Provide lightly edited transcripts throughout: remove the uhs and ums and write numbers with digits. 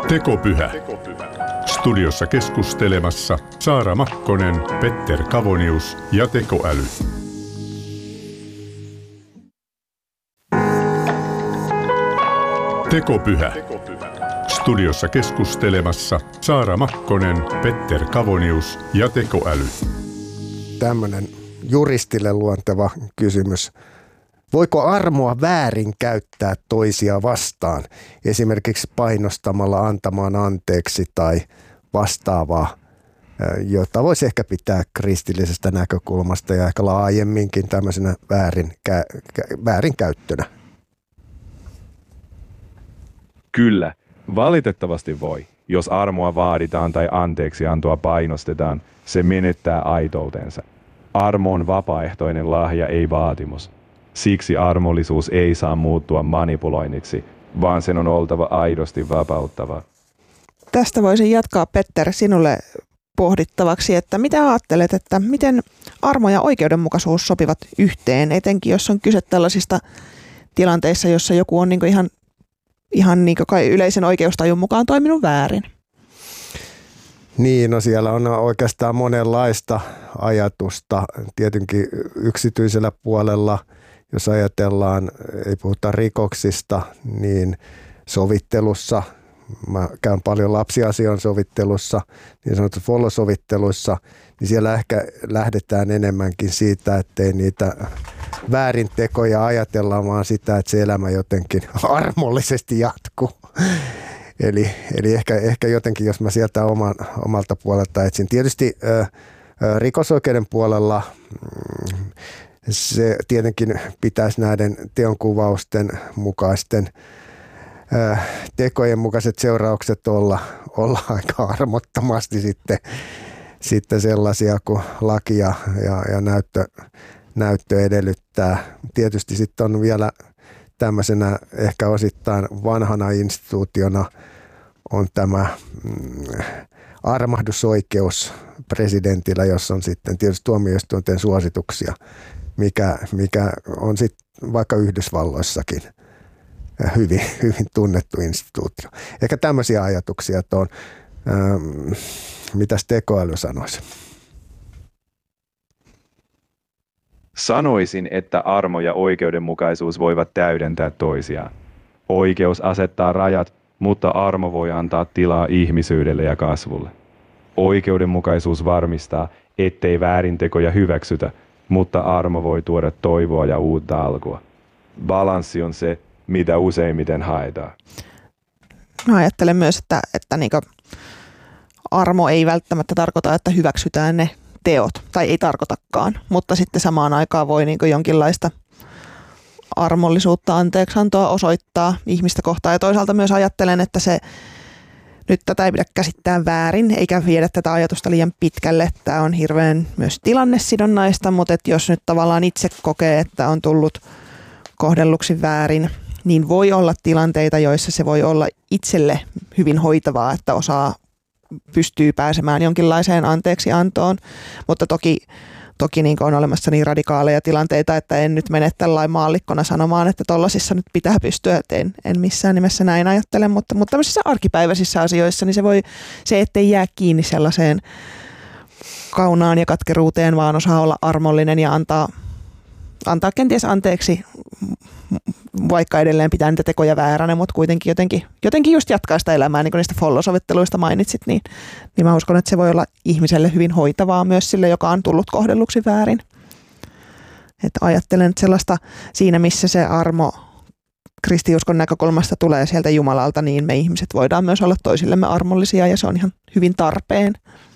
Tekopyhä. Studiossa keskustelemassa Saara Makkonen, Petter Kavonius ja tekoäly. Tekopyhä. Studiossa keskustelemassa Saara Makkonen, Petter Kavonius ja tekoäly. Tämmöinen juristille luonteva kysymys. Voiko armoa väärin käyttää toisia vastaan, esimerkiksi painostamalla antamaan anteeksi tai vastaavaa, jota voisi ehkä pitää kristillisestä näkökulmasta ja ehkä laajemminkin tämmöisenä väärinkäyttönä? Kyllä, valitettavasti voi. Jos armoa vaaditaan tai anteeksiantoa painostetaan, se menettää aitoutensa. Armo on vapaaehtoinen lahja, ei vaatimus. Siksi armollisuus ei saa muuttua manipuloinniksi, vaan sen on oltava aidosti vapauttava. Tästä voisin jatkaa, Petter, sinulle pohdittavaksi, että mitä ajattelet, että miten armo ja oikeudenmukaisuus sopivat yhteen, etenkin jos on kyse tällaisista tilanteissa, jossa joku on ihan niin kuin yleisen oikeustajun mukaan toiminut väärin. Niin, no siellä on oikeastaan monenlaista ajatusta. Tietenkin yksityisellä puolella, jos ajatellaan, ei puhuta rikoksista, niin sovittelussa, mä käyn paljon lapsiasian sovittelussa, niin sanottu follow-sovitteluissa, niin siellä ehkä lähdetään enemmänkin siitä, ettei niitä väärintekoja ajatella, vaan sitä, että se elämä jotenkin armollisesti jatkuu. Eli ehkä jotenkin, jos mä sieltä omalta puolelta etsin. Tietysti rikosoikeuden puolella se tietenkin pitäisi näiden teonkuvausten mukaisten tekojen mukaiset seuraukset olla aika armottomasti sitten sellaisia kuin laki ja näyttö edellyttää. Tietysti sitten on vielä tämmöisenä ehkä osittain vanhana instituutiona on tämä armahdusoikeus presidentillä, jossa on sitten tietysti tuomioistuinten suosituksia, mikä on sitten vaikka Yhdysvalloissakin hyvin tunnettu instituutio. Ehkä tämmöisiä ajatuksia, että on, mitäs tekoäly sanoisi? Sanoisin, että armo ja oikeudenmukaisuus voivat täydentää toisiaan. Oikeus asettaa rajat, mutta armo voi antaa tilaa ihmisyydelle ja kasvulle. Oikeudenmukaisuus varmistaa, ettei väärintekoja hyväksytä, mutta armo voi tuoda toivoa ja uutta alkua. Balanssi on se, mitä useimmiten haetaan. Mä ajattelen myös, että niinku armo ei välttämättä tarkoita, että hyväksytään ne teot, tai ei tarkoitakaan, mutta sitten samaan aikaan voi niinku jonkinlaista armollisuutta, anteeksiantoa osoittaa ihmistä kohtaan. Ja toisaalta myös ajattelen, että nyt tätä ei pidä käsittää väärin, eikä viedä tätä ajatusta liian pitkälle. Tämä on hirveän myös tilannesidonnaista, mutta jos nyt tavallaan itse kokee, että on tullut kohdelluksi väärin, niin voi olla tilanteita, joissa se voi olla itselle hyvin hoitavaa, että pystyy pääsemään jonkinlaiseen anteeksiantoon, mutta toki niin on olemassa niin radikaaleja tilanteita, että en nyt mene tällainen maallikkona sanomaan, että tollasissa nyt pitää pystyä, että en missään nimessä näin ajattele, mutta tämmöisissä arkipäiväisissä asioissa niin se ettei jää kiinni sellaiseen kaunaan ja katkeruuteen, vaan osaa olla armollinen ja antaa kenties anteeksi, vaikka edelleen pitää niitä tekoja vääränä, mutta kuitenkin jotenkin just jatkaa sitä elämää, niin kuin niistä follow-sovitteluista mainitsit, niin mä uskon, että se voi olla ihmiselle hyvin hoitavaa myös sille, joka on tullut kohdelluksi väärin. Että ajattelen, että sellaista siinä, missä se armo kristiuskon näkökulmasta tulee sieltä Jumalalta, niin me ihmiset voidaan myös olla toisillemme armollisia ja se on ihan hyvin tarpeen.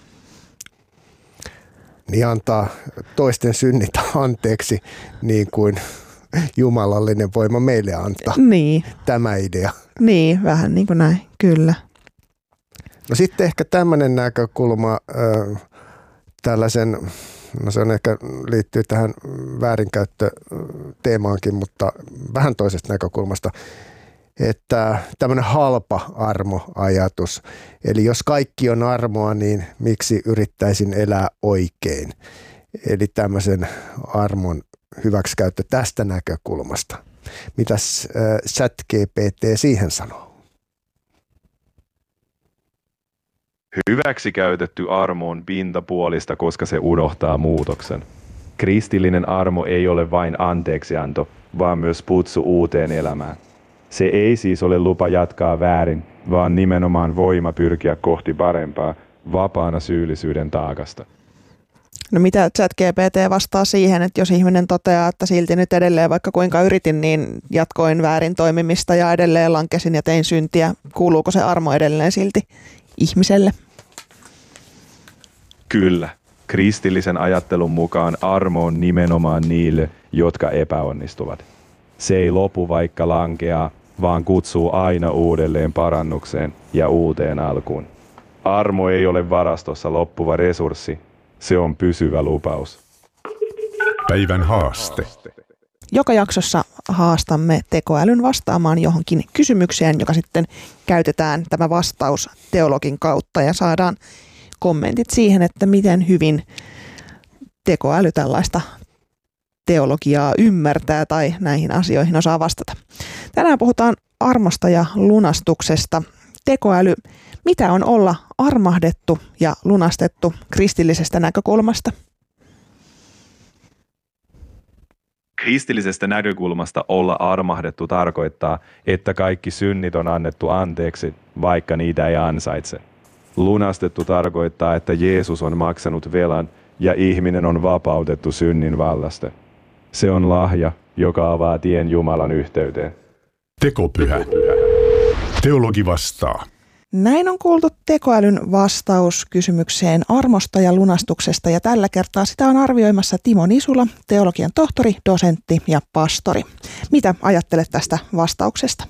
Niin antaa toisten synnit anteeksi niin kuin jumalallinen voima meille antaa. Niin. Tämä idea. Niin, vähän niin kuin näin, kyllä. No sitten ehkä tämmöinen näkökulma, tällaisen, no se on ehkä liittyy tähän väärinkäyttöteemaankin, mutta vähän toisesta näkökulmasta, että tämmöinen halpa armoajatus. Eli jos kaikki on armoa, niin miksi yrittäisin elää oikein? Eli tämmöisen armon hyväksikäyttö tästä näkökulmasta. Mitäs ChatGPT siihen sanoo? Hyväksi käytetty armo on pintapuolista, koska se unohtaa muutoksen. Kristillinen armo ei ole vain anteeksianto, vaan myös kutsu uuteen elämään. Se ei siis ole lupa jatkaa väärin, vaan nimenomaan voima pyrkiä kohti parempaa, vapaana syyllisyyden taakasta. No mitä ChatGPT vastaa siihen, että jos ihminen toteaa, että silti nyt edelleen vaikka kuinka yritin, niin jatkoin väärin toimimista ja edelleen lankesin ja tein syntiä. Kuuluuko se armo edelleen silti ihmiselle? Kyllä. Kristillisen ajattelun mukaan armo on nimenomaan niille, jotka epäonnistuvat. Se ei lopu vaikka lankeaa, vaan kutsuu aina uudelleen parannukseen ja uuteen alkuun. Armo ei ole varastossa loppuva resurssi, se on pysyvä lupaus. Päivän haaste. Joka jaksossa haastamme tekoälyn vastaamaan johonkin kysymykseen, joka sitten käytetään tämä vastaus teologin kautta ja saadaan kommentit siihen, että miten hyvin tekoäly tällaista teologiaa ymmärtää tai näihin asioihin osaa vastata. Tänään puhutaan armosta ja lunastuksesta. Tekoäly, mitä on olla armahdettu ja lunastettu kristillisestä näkökulmasta? Kristillisestä näkökulmasta olla armahdettu tarkoittaa, että kaikki synnit on annettu anteeksi, vaikka niitä ei ansaitse. Lunastettu tarkoittaa, että Jeesus on maksanut velan ja ihminen on vapautettu synnin vallasta. Se on lahja, joka avaa tien Jumalan yhteyteen. Tekopyhä. Teologi vastaa. Näin on kuultu tekoälyn vastaus kysymykseen armosta ja lunastuksesta ja tällä kertaa sitä on arvioimassa Timo Nisula, teologian tohtori, dosentti ja pastori. Mitä ajattelet tästä vastauksesta?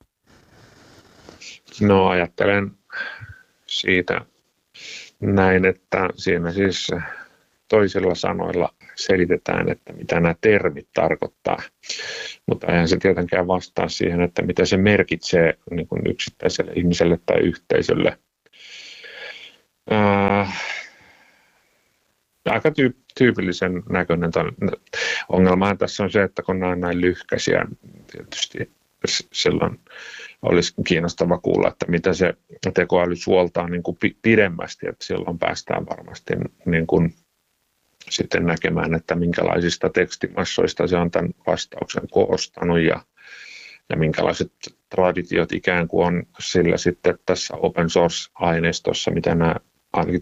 No ajattelen siitä näin, että siinä siis toisilla sanoilla selitetään, että mitä nämä termit tarkoittaa, mutta eihän se tietenkään vastaa siihen, että mitä se merkitsee niin kuin yksittäiselle ihmiselle tai yhteisölle. Aika tyypillisen näköinen. Ongelmahan tässä on se, että kun nämä on näin lyhkäisiä, tietysti silloin olisi kiinnostava kuulla, että mitä se tekoäly suoltaa niin kuin pidemmästi, että silloin päästään varmasti niin kuin sitten näkemään, että minkälaisista tekstimassoista se on tämän vastauksen koostanut ja minkälaiset traditiot ikään kuin on sillä sitten tässä open source-aineistossa, mitä nämä ainakin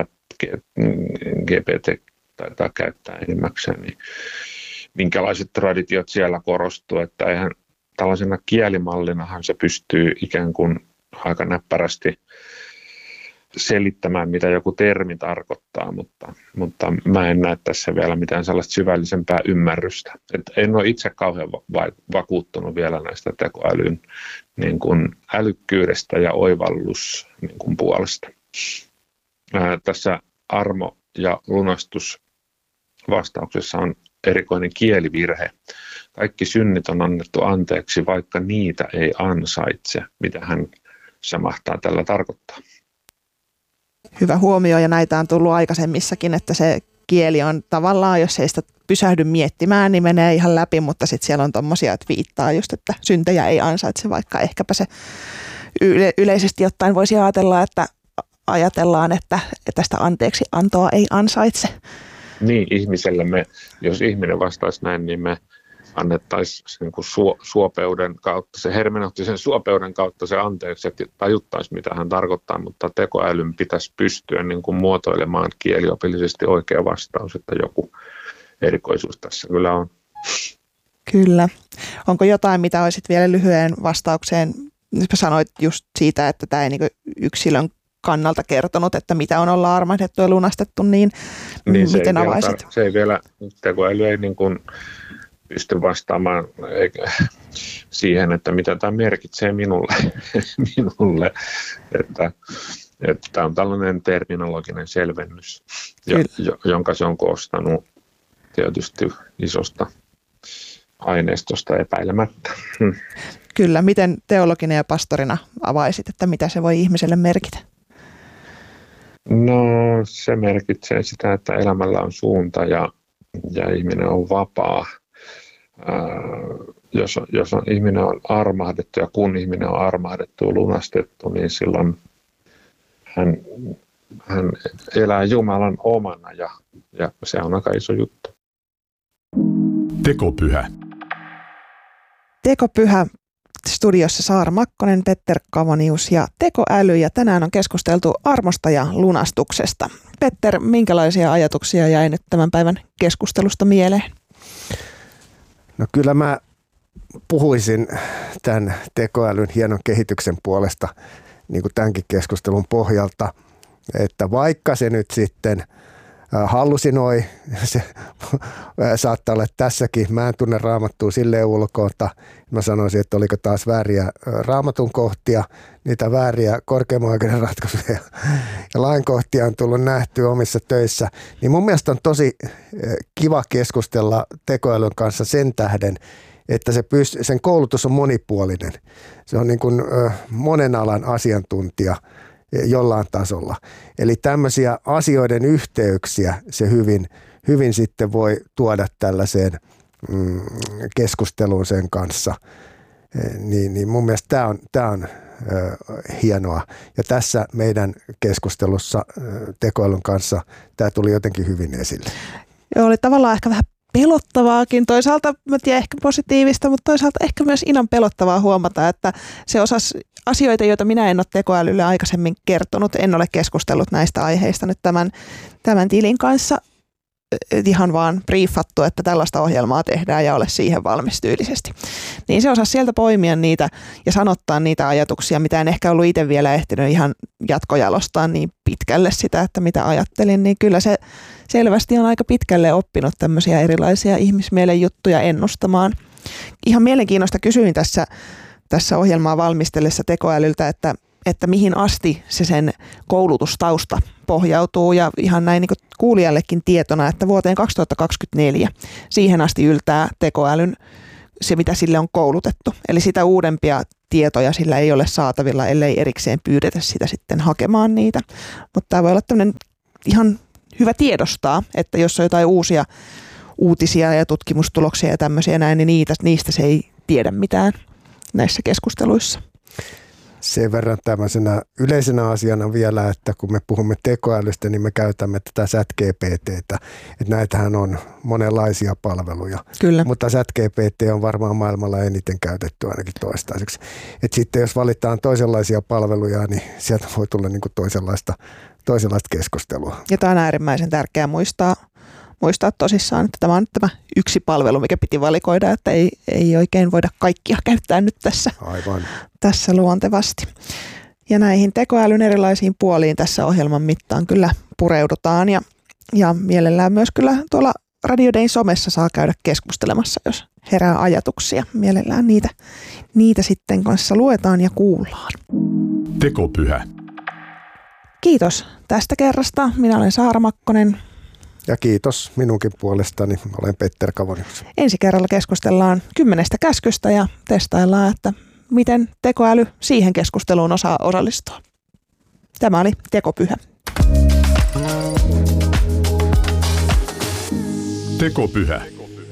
ChatGPT taitaa käyttää enimmäkseen, niin minkälaiset traditiot siellä korostuu, että eihän tällaisena kielimallinahan se pystyy ikään kuin aika näppärästi selittämään, mitä joku termi tarkoittaa, mutta mä en näe tässä vielä mitään sellaista syvällisempää ymmärrystä. En ole itse kauhean vakuuttunut vielä näistä tekoälyn niin kuin älykkyydestä ja oivallus niin kuin puolesta. Tässä armo- ja lunastusvastauksessa on erikoinen kielivirhe. Kaikki synnit on annettu anteeksi, vaikka niitä ei ansaitse. Mitähän se mahtaa tällä tarkoittaa? Hyvä huomio ja näitä on tullut aikaisemmissakin, että se kieli on tavallaan, jos ei sitä pysähdy miettimään, niin menee ihan läpi, mutta sitten siellä on tommosia, että viittaa just, että syntejä ei ansaitse, vaikka ehkäpä se yleisesti ottaen voisi ajatella, että ajatellaan, että tästä anteeksi antoa ei ansaitse. Niin, ihmiselle jos ihminen vastaisi näin, niin me annettaisiin niin kuin suopeuden kautta, se hermeneuttisen suopeuden kautta se anteeksi, että tajuttaisi, mitä hän tarkoittaa, mutta tekoälyn pitäisi pystyä niin kuin muotoilemaan kieliopillisesti oikea vastaus, että joku erikoisuus tässä kyllä on. Kyllä. Onko jotain, mitä olisit vielä lyhyen vastaukseen, nyt sanoit just siitä, että tämä ei niin kuin yksilön kannalta kertonut, että mitä on olla armahdettu ja lunastettu, niin miten avaisit? Se ei vielä, tekoäly ei niin kuin pysty vastaamaan siihen, että mitä tämä merkitsee minulle että tämä on tällainen terminologinen selvennys, jonka se on koostanut tietysti isosta aineistosta epäilemättä. Kyllä, miten teologina ja pastorina avaisit, että mitä se voi ihmiselle merkitä? No se merkitsee sitä, että elämällä on suunta ja ihminen on vapaa. Jos ihminen on armahdettu ja kun ihminen on armahdettu ja lunastettu, niin silloin hän elää Jumalan omana ja se on aika iso juttu. Tekopyhä. Tekopyhä. Studiossa Saara Makkonen, Petter Kavonius ja tekoäly, ja tänään on keskusteltu armosta ja lunastuksesta. Petter, minkälaisia ajatuksia jäi nyt tämän päivän keskustelusta mieleen? No kyllä mä puhuisin tämän tekoälyn hienon kehityksen puolesta niin kuin tämänkin keskustelun pohjalta, että vaikka se nyt sitten hallusinoi, se saattaa olla tässäkin. Mä en tunne Raamattua silleen ulkoota. Mä sanoisin, että oliko taas vääriä Raamatun kohtia, niitä vääriä korkeimman oikeuden ratkaisuja ja lainkohtia on tullut nähtyä omissa töissä. Niin mun mielestä on tosi kiva keskustella tekoälyn kanssa sen tähden, että sen koulutus on monipuolinen. Se on niin kuin monen alan asiantuntija jollain tasolla. Eli tämmöisiä asioiden yhteyksiä se hyvin sitten voi tuoda tällaiseen keskusteluun sen kanssa. Niin mun mielestä tämä on hienoa. Ja tässä meidän keskustelussa tekoälyn kanssa tämä tuli jotenkin hyvin esille. Joo, oli tavallaan ehkä vähän pelottavaakin. Toisaalta, mä tiedän, ehkä positiivista, mutta toisaalta ehkä myös ihan pelottavaa huomata, että se osasi asioita, joita minä en ole tekoälylle aikaisemmin kertonut. En ole keskustellut näistä aiheista nyt tämän tilin kanssa. Ihan vaan briefattu, että tällaista ohjelmaa tehdään ja ole siihen valmis tyylisesti. Niin se osasi sieltä poimia niitä ja sanottaa niitä ajatuksia, mitä en ehkä ollut itse vielä ehtinyt ihan jatkojalostaa niin pitkälle sitä, että mitä ajattelin. Niin kyllä se selvästi on aika pitkälle oppinut tämmöisiä erilaisia ihmismielen juttuja ennustamaan. Ihan mielenkiinnosta kysyin tässä ohjelmaa valmistellessa tekoälyltä, että mihin asti se sen koulutustausta pohjautuu, ja ihan näin niin kuin kuulijallekin tietona, että vuoteen 2024 siihen asti yltää tekoälyn se, mitä sille on koulutettu. Eli sitä uudempia tietoja sillä ei ole saatavilla, ellei erikseen pyydetä sitä sitten hakemaan niitä. Mutta tämä voi olla tämmöinen ihan hyvä tiedostaa, että jos on jotain uusia uutisia ja tutkimustuloksia ja tämmöisiä näin, niin niistä se ei tiedä mitään näissä keskusteluissa. Sen verran tämmöisenä yleisenä asiana vielä, että kun me puhumme tekoälystä, niin me käytämme tätä ChatGPT:tä. Että näitähän on monenlaisia palveluja. Kyllä. Mutta ChatGPT on varmaan maailmalla eniten käytetty ainakin toistaiseksi. Että sitten jos valitaan toisenlaisia palveluja, niin sieltä voi tulla niin kuin toisenlaista keskustelua. Ja tämä on äärimmäisen tärkeää muistaa tosissaan, että tämä on tämä yksi palvelu, mikä piti valikoida, että ei oikein voida kaikkia käyttää nyt tässä luontevasti. Ja näihin tekoälyn erilaisiin puoliin tässä ohjelman mittaan kyllä pureudutaan ja mielellään myös kyllä tuolla Radio Dayn somessa saa käydä keskustelemassa, jos herää ajatuksia. Mielellään niitä sitten kanssa luetaan ja kuullaan. Tekopyhä. Kiitos tästä kerrasta. Minä olen Saara Makkonen. Ja kiitos minunkin puolestani. Olen Petter Kavonius. Ensi kerralla keskustellaan 10 käskystä ja testaillaan, että miten tekoäly siihen keskusteluun osaa osallistua. Tämä oli Tekopyhä. Tekopyhä.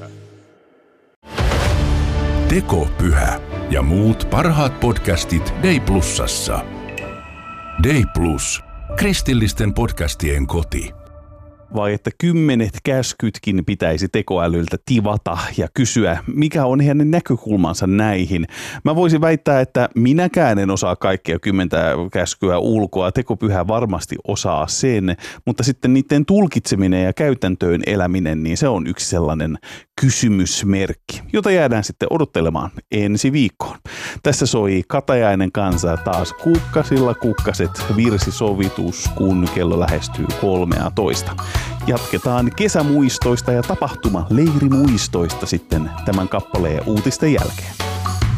Tekopyhä ja muut parhaat podcastit Day Plusassa. Day Plus. Kristillisten podcastien koti. Vai että 10 käskytkin pitäisi tekoälyltä tivata ja kysyä, mikä on hänen näkökulmansa näihin. Mä voisin väittää, että minäkään en osaa kaikkia 10 käskyä ulkoa. Tekopyhä varmasti osaa sen, mutta sitten niiden tulkitseminen ja käytäntöön eläminen, niin se on yksi sellainen kysymysmerkki, jota jäädään sitten odottelemaan ensi viikkoon. Tässä soi Katajainen kanssa taas Kukkasilla kukkaset virsisovitus, kun kello lähestyy 13. Jatketaan kesämuistoista ja tapahtuma leirimuistoista sitten tämän kappaleen uutisten jälkeen.